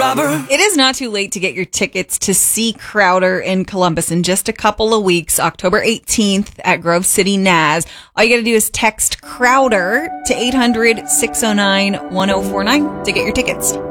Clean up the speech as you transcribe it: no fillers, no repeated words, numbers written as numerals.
Robber. It is not too late to get your tickets to see Crowder in Columbus in just a couple of weeks, October 18th at Grove City Naz. All you got to do is text Crowder to 800-609-1049 to get your tickets.